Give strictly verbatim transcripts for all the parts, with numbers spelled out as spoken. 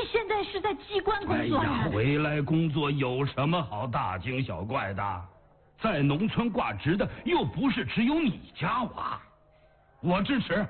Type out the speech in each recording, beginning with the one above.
现在是在机关工作呀。 哎呀，回来工作有什么好大惊小怪的？在农村挂职的又不是只有你家娃，我支持。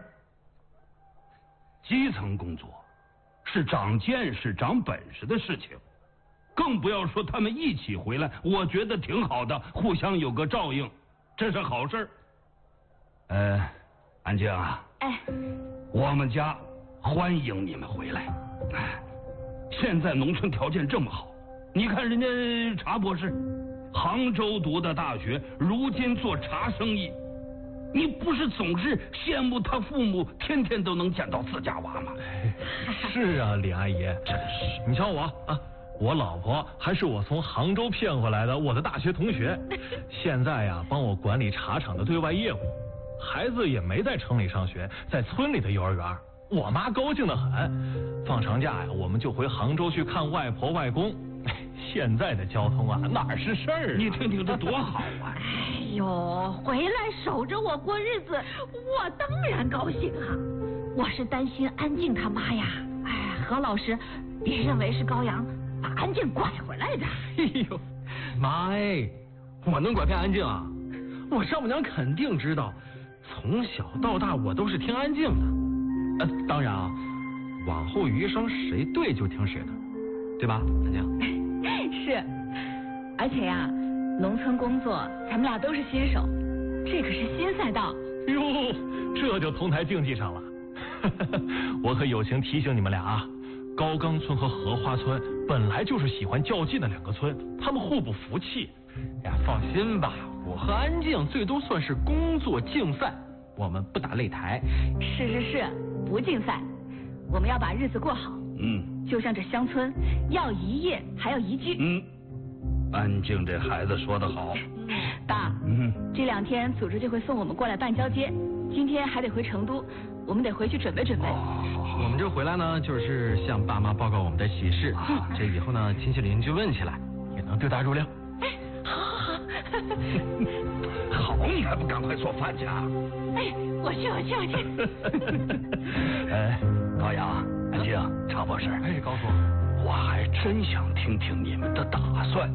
基层工作是长见识、长本事的事情，更不要说他们一起回来，我觉得挺好的，互相有个照应，这是好事。呃，安静啊， 哎， 我们家欢迎你们回来。现在农村条件这么好，你看人家查博士，杭州读的大学，如今做茶生意，你不是总是羡慕他父母天天都能见到自家娃吗？ 是啊，李阿姨， 真是。 你瞧我啊，我老婆还是我从杭州骗回来的，我的大学同学，现在呀帮我管理茶厂的对外业务，孩子也没在城里上学，在村里的幼儿园。我妈高兴得很，放长假呀，我们就回杭州去看外婆外公。现在的交通啊，哪是事儿啊？ 你听听这多好啊！ 哎呦，回来守着我过日子，我当然高兴啊！我是担心安静他妈呀。哎，何老师，别认为是高阳把安静拐回来的。 哎呦，妈哎，我能拐骗安静啊？我丈母娘肯定知道，从小到大我都是听安静的。呃，当然啊，往后余生谁对就听谁的，对吧，安静？ 是，而且呀、啊，农村工作咱们俩都是新手，这可是新赛道。 哟，这就同台竞技上了。我可友情提醒你们俩啊，高岗村和荷花村本来就是喜欢较劲的两个村，他们互不服气。 呀，放心吧，我和安静最多算是工作竞赛，我们不打擂台。 是是是，不竞赛，我们要把日子过好。 嗯， 就像这乡村，要一业还要一居。 嗯，安静这孩子说得好。 爸， 嗯， 这两天组织就会送我们过来办交接，今天还得回成都，我们得回去准备准备。 哦，我们这回来呢，就是向爸妈报告我们的喜事，嗯、这以后呢，亲戚邻居问起来也能对答如流。 哎，好好好。 好，你还不赶快做饭去啊？ 哎，我去我去我去。 哎，高阳。安静，查博士。 哎，高叔， 我还真想听听你们的打算。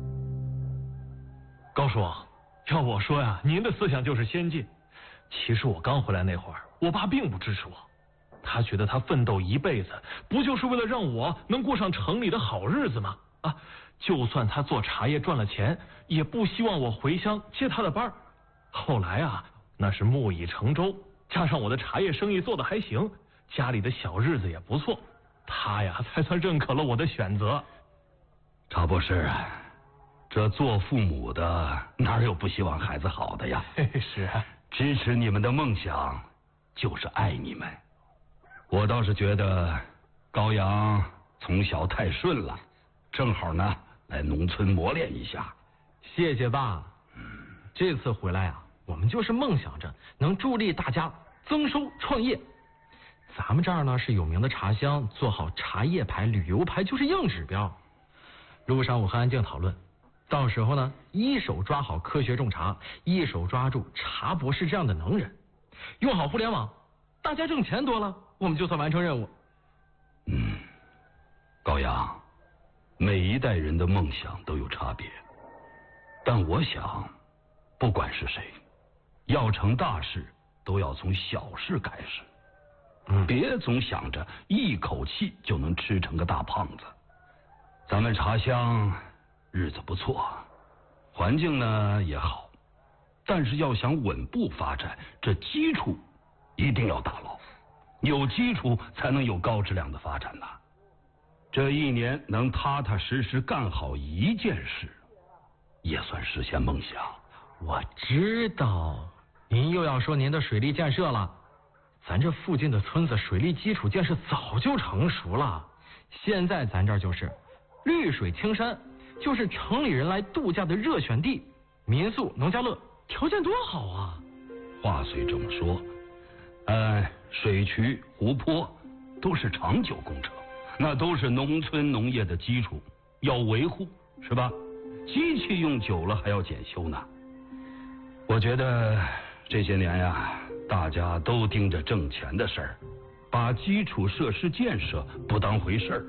高叔，要我说呀，您的思想就是先进。其实我刚回来那会儿，我爸并不支持我，他觉得他奋斗一辈子，不就是为了让我能过上城里的好日子吗？啊，就算他做茶叶赚了钱，也不希望我回乡接他的班。后来啊，那是木已成舟，加上我的茶叶生意做得还行。家里的小日子也不错，他呀才算认可了我的选择。 查博士，这做父母的哪有不希望孩子好的呀？ 是啊， 支持你们的梦想就是爱你们。我倒是觉得高阳从小太顺了，正好呢来农村磨练一下。 谢谢爸。嗯，这次回来啊，我们就是梦想着能助力大家增收创业。咱们这儿呢是有名的茶乡，做好茶叶牌、旅游牌就是硬指标。路上我和安静讨论，到时候呢，一手抓好科学种茶，一手抓住茶博士这样的能人，用好互联网，大家挣钱多了，我们就算完成任务。 嗯，高阳，每一代人的梦想都有差别，但我想，不管是谁，要成大事，都要从小事开始。嗯，别总想着一口气就能吃成个大胖子。咱们茶乡日子不错，环境呢也好，但是要想稳步发展，这基础一定要打牢，有基础才能有高质量的发展呐。这一年能踏踏实实干好一件事，也算实现梦想。 我知道，您又要说您的水利建设了。咱这附近的村子水利基础建设早就成熟了，现在咱这儿就是绿水青山，就是城里人来度假的热选地，民宿、农家乐条件多好啊！ 话虽这么说，呃，水渠、湖泊都是长久工程，那都是农村农业的基础，要维护，是吧？机器用久了还要检修呢。我觉得这些年呀，大家都盯着挣钱的事儿，把基础设施建设不当回事儿，